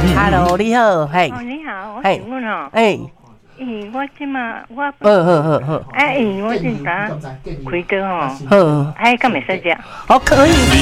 ，Hello， 你好，嘿， 你好，我请问哦，我即马我我正打开歌吼，敢会使食？ 好，可以。